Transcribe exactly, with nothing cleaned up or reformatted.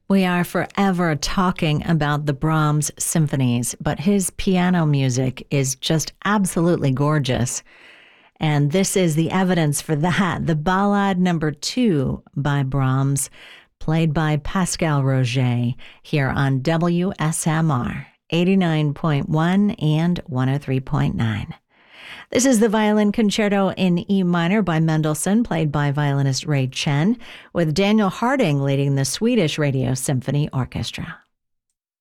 We are forever talking about the Brahms symphonies, but his piano music is just absolutely gorgeous. And this is the evidence for that. The Ballade number two by Brahms, played by Pascal Roget, here on W S M R eighty-nine point one and one oh three point nine. This is the Violin Concerto in E minor by Mendelssohn, played by violinist Ray Chen, with Daniel Harding leading the Swedish Radio Symphony Orchestra.